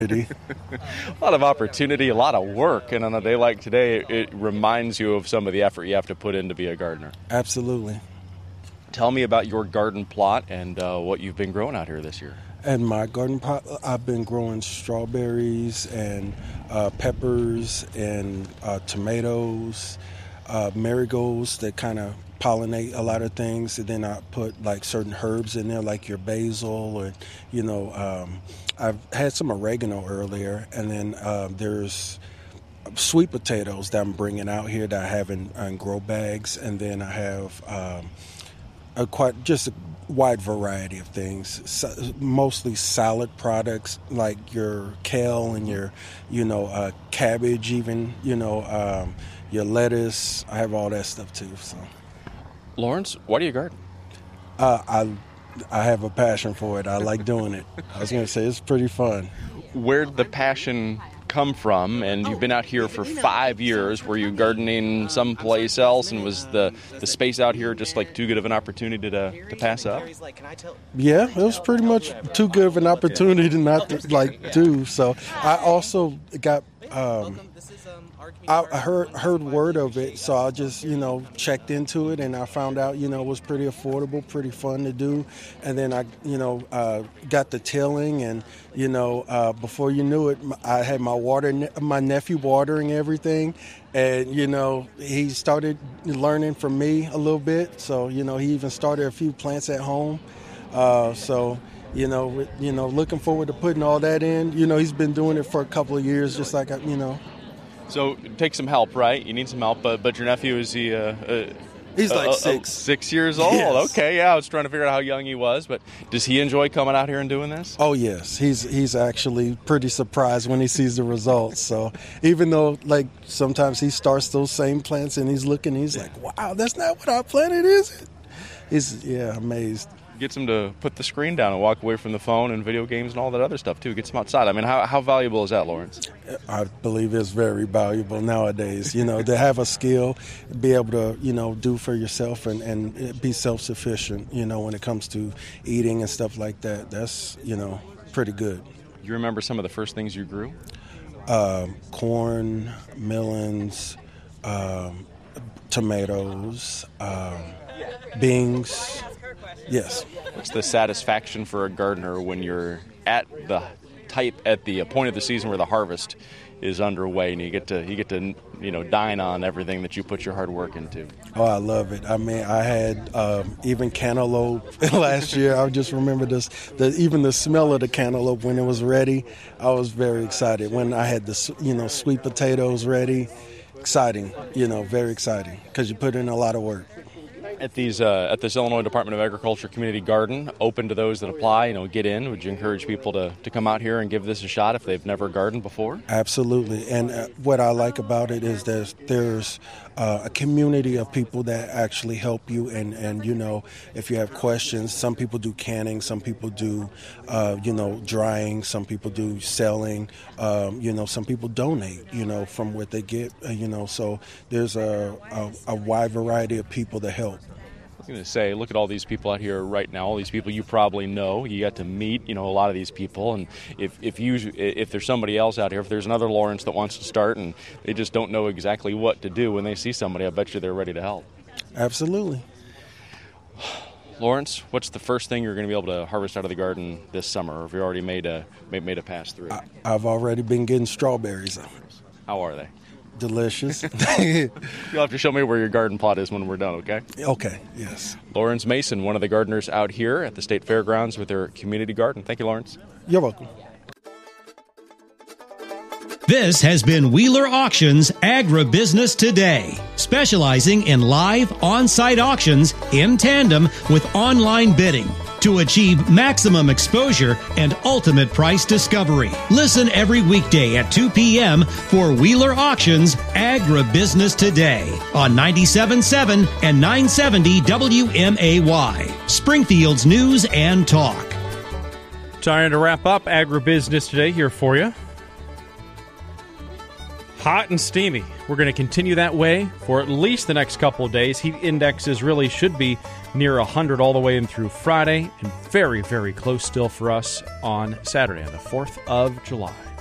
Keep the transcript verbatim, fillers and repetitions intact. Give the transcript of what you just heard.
A lot of opportunity, a lot of work, and on a day like today, it, it reminds you of some of the effort you have to put in to be a gardener. Absolutely. Tell me about your garden plot and uh, what you've been growing out here this year. And my garden plot, I've been growing strawberries and uh, peppers and uh, tomatoes, uh, marigolds that kind of pollinate a lot of things, and then I put like certain herbs in there, like your basil, or you know, um, I've had some oregano earlier, and then uh, there's sweet potatoes that I'm bringing out here that I have in, in grow bags, and then I have um, a quite just a wide variety of things, so, mostly salad products like your kale and your, you know, uh, cabbage, even you know, um, your lettuce. I have all that stuff too. So. Lawrence, why do you garden? Uh, I I have a passion for it. I like doing it. I was going to say it's pretty fun. Where'd the passion come from? And you've been out here for five years. Were you gardening someplace else, and was the, the space out here just like too good of an opportunity to, to pass up? Yeah, it was pretty much too good of an opportunity to not to, like do. So I also got. Um, I heard heard word of it, so I just, you know, checked into it, and I found out, you know, it was pretty affordable, pretty fun to do. And then I, you know, uh, got the tilling, and, you know, uh, before you knew it, I had my water, my nephew watering everything. And, you know, he started learning from me a little bit. So, you know, he even started a few plants at home. Uh, so, you know, you know, looking forward to putting all that in. You know, he's been doing it for a couple of years, just like, you know. So take some help, right? You need some help, but but your nephew, is he? Uh, uh, He's like uh, six. Uh, six years old? Yes. Okay, yeah, I was trying to figure out how young he was, but does he enjoy coming out here and doing this? Oh, yes. He's he's actually pretty surprised when he sees the results. So even though, like, sometimes he starts those same plants and he's looking, he's like, wow, that's not what I planted, is it? He's, yeah, amazed. Gets him to put the screen down and walk away from the phone and video games and all that other stuff, too. Gets him outside. I mean, how how valuable is that, Lawrence? I believe it's very valuable nowadays, you know, to have a skill, be able to, you know, do for yourself and, and be self-sufficient, you know, when it comes to eating and stuff like that. That's, you know, pretty good. You remember some of the first things you grew? Um, corn, melons, um, tomatoes, um, beans. Yes. What's the satisfaction for a gardener when you're at the type at the point of the season where the harvest is underway and you get to you get to you know dine on everything that you put your hard work into? Oh, I love it. I mean, I had um, even cantaloupe last year. I just remember this, the even the smell of the cantaloupe when it was ready. I was very excited when I had the you know sweet potatoes ready. Exciting, you know, very exciting because you put in a lot of work. At these, uh, at this Illinois Department of Agriculture Community Garden, open to those that apply, you know, get in. Would you encourage people to, to come out here and give this a shot if they've never gardened before? Absolutely. And uh, what I like about it is there's, there's uh, a community of people that actually help you. And, and, you know, if you have questions, some people do canning, some people do, uh, you know, drying, some people do selling, um, you know, some people donate, you know, from what they get, uh, you know. So there's a, a, a wide variety of people that help. I was going to say, look at all these people out here right now, all these people you probably know. You got to meet, you know, a lot of these people. And if if you if there's somebody else out here, if there's another Lawrence that wants to start and they just don't know exactly what to do, when they see somebody, I bet you they're ready to help. Absolutely. Lawrence, what's the first thing you're going to be able to harvest out of the garden this summer? Or have you already made a made, made a pass through? I, I've already been getting strawberries. How are they? Delicious. You'll have to show me where your garden plot is when we're done, okay? Okay, yes. Lawrence Mason, one of the gardeners out here at the State Fairgrounds with their community garden. Thank you, Lawrence. You're welcome. This has been Wheeler Auctions Agribusiness Today, specializing in live on-site auctions in tandem with online bidding to achieve maximum exposure and ultimate price discovery. Listen every weekday at two p.m. for Wheeler Auctions Agribusiness Today on ninety-seven point seven and nine seventy W M A Y, Springfield's News and Talk. Time to wrap up Agribusiness Today here for you. Hot and steamy. We're going to continue that way for at least the next couple of days. Heat indexes really should be near one hundred all the way in through Friday, and very, very close still for us on Saturday, on the fourth of July.